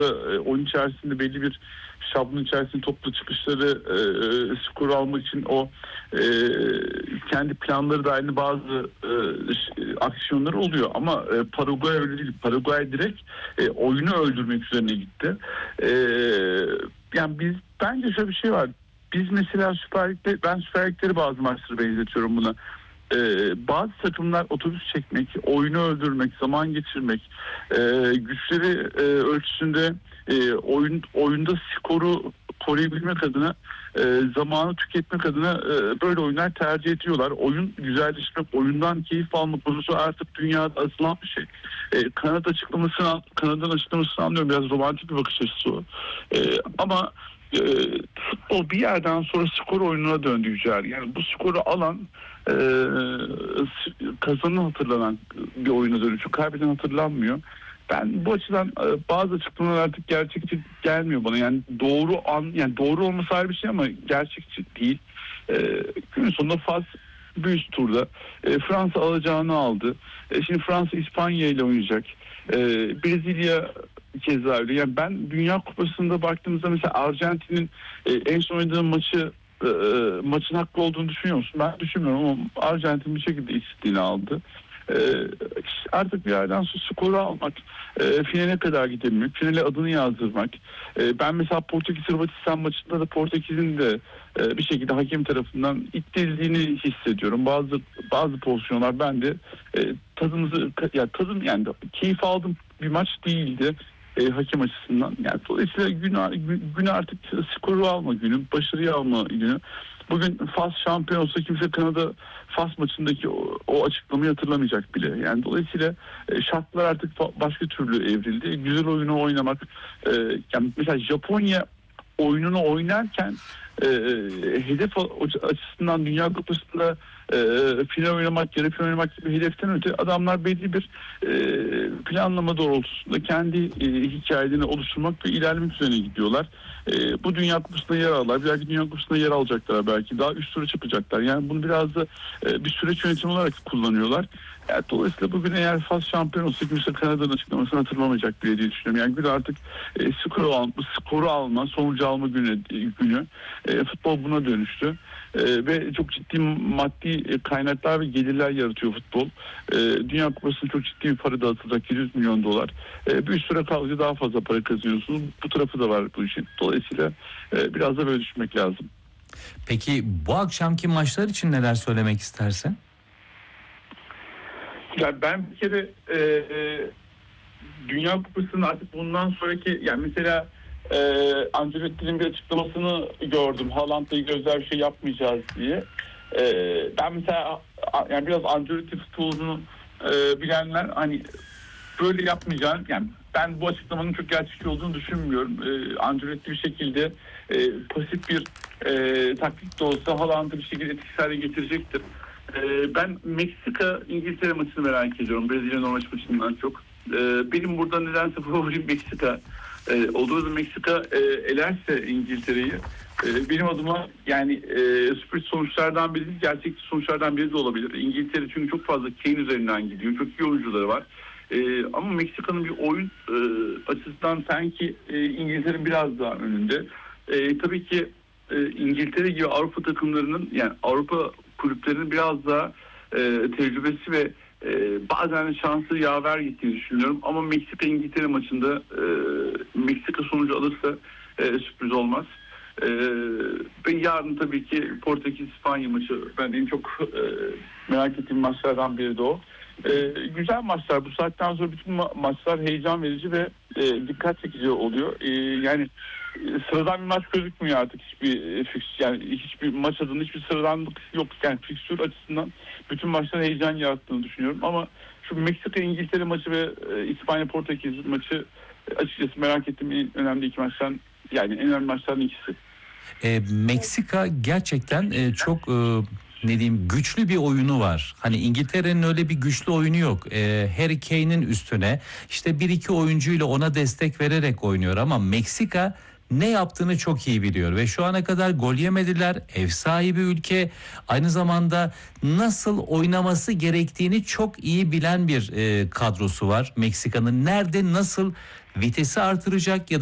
oyun içerisinde belli bir şablon içerisinde toplu çıkışları skoru almak için o kendi planları da aynı bazı aksiyonları oluyor ama Paraguay öyle değil. Paraguay direkt oyunu öldürmek üzerine gitti. Yani bence şöyle bir şey var. Biz mesela ben Süper Lig'leri bazı maçları benzetiyorum buna. Bazı takımlar otobüs çekmek, oyunu öldürmek, zaman geçirmek, güçleri ölçüsünde oyunda skoru koruyabilmek adına, zamanı tüketmek adına böyle oyunlar tercih ediyorlar. Oyun güzelleşmek, oyundan keyif almak konusu artık dünyada asılan bir şey. Kanada'nın açıklamasını anlıyorum. Biraz romantik bir bakış açısı o. Ama futbol bir yerden sonra skor oyununa döndü Yücel. Yani bu skoru alan kazanan hatırlanan bir oyuna dönüşüyor. Kaybeden hatırlanmıyor. Ben bu açıdan bazı açıklamalar artık gerçekçi gelmiyor bana. Yani doğru olması ayrı bir şey ama gerçekçi değil. Günün sonunda Fas bir üst turda. Fransa alacağını aldı. Şimdi Fransa İspanya ile oynayacak. Brezilya keza öyle. Yani ben Dünya Kupası'nda baktığımızda mesela Arjantin'in en son oynadığı maçın hakkı olduğunu düşünüyor musun? Ben düşünmüyorum ama Arjantin bir şekilde istediğini aldı. Artık bir yerden sonra skoru almak, finale kadar gidebilmek, finale adını yazdırmak. Ben mesela Portekiz-Hırvatistan maçında da Portekiz'in de bir şekilde hakem tarafından ittirildiğini hissediyorum. Bazı pozisyonlar ben de tadım keyif aldım bir maç değildi. Hakem açısından. Yani dolayısıyla günü artık skoru alma günü, başarıyı alma günü. Bugün Fas şampiyon olsa kimse Kanada Fas maçındaki o açıklamayı hatırlamayacak bile. Yani dolayısıyla şartlar artık başka türlü evrildi. Güzel oyunu oynamak. Yani mesela Japonya oyununu oynarken hedef açısından Dünya Kupası'nda final oynamak, yarı final oynamak gibi hedeften öte adamlar belli bir planlama doğrultusunda kendi hikayelerini oluşturmak ve ilerlemek üzerine gidiyorlar. Bu Dünya Kupası'nda yer alırlar. Belki Dünya Kupası'nda yer alacaklar belki. Daha üst tura çıkacaklar. Yani bunu biraz da bir süreç yönetimi olarak kullanıyorlar. Yani dolayısıyla bugün eğer Fas şampiyon olsa kimse Kanada'nın açıklamasını hatırlamayacak bile diye düşünüyorum. Yani gün artık skoru alma, sonucu alma günü. Futbol buna dönüştü. Ve çok ciddi maddi kaynaklar ve gelirler yaratıyor futbol. Dünya Kupası'nın çok ciddi bir para dağıtılacak, 700 milyon dolar. Bir süre kalınca daha fazla para kazanıyorsunuz. Bu tarafı da var bu işin. Dolayısıyla biraz da böyle düşünmek lazım. Peki bu akşamki maçlar için neler söylemek istersin? Yani ben bir kere Dünya Kupası'nın artık bundan sonraki, yani mesela Ancelotti'nin bir açıklamasını gördüm. Haaland'la ilgili özel bir şey yapmayacağız diye. Ben mesela yani biraz Ancelotti futbolunu bilenler hani böyle yapmayacağını, yani ben bu açıklamanın çok gerçekçi olduğunu düşünmüyorum. Ancelotti bir şekilde pasif bir taktik de olsa Haaland'ı bir şekilde etkisiz hale getirecektir. Ben Meksika-İngiltere maçını merak ediyorum. Brezilya-Norveç maçından çok. Benim burada nedense favorim Meksika. Olur da Meksika elerse İngiltere'yi benim adıma yani sürpriz sonuçlardan biri değil, gerçekçi sonuçlardan biri de olabilir. İngiltere çünkü çok fazla Kane üzerinden gidiyor. Çok iyi oyuncuları var. Ama Meksika'nın bir oyun açısından sanki İngiltere'nin biraz daha önünde. Tabii ki İngiltere gibi Avrupa takımlarının, yani Avrupa kulüplerinin biraz daha tecrübesi ve bazen şansı yaver gittiğini düşünüyorum. Ama Meksika-İngiltere maçında Meksika sonucu alırsa sürpriz olmaz. Ve yarın tabii ki Portekiz-İspanya maçı, ben en çok merak ettiğim maçlardan biri de o. Güzel maçlar. Bu saatten sonra bütün maçlar heyecan verici ve dikkat çekici oluyor. Yani sıradan bir maç gözükmüyor artık, hiçbir maç adında hiçbir sıradanlık yok. Yani fikstür açısından bütün maçlar heyecan yarattığını düşünüyorum. Ama şu Meksika-İngiltere maçı ve İspanya-Portekiz maçı açıkçası merak ettiğim en önemli iki maçtan, yani en önemli maçlardan ikisi. Meksika gerçekten çok güçlü bir oyunu var. Hani İngiltere'nin öyle bir güçlü oyunu yok. Harry Kane'in üstüne işte bir iki oyuncuyla ona destek vererek oynuyor ama Meksika ne yaptığını çok iyi biliyor ve şu ana kadar gol yemediler. Ev sahibi ülke, aynı zamanda nasıl oynaması gerektiğini çok iyi bilen bir kadrosu var. Meksika'nın nerede nasıl vitesi artıracak ya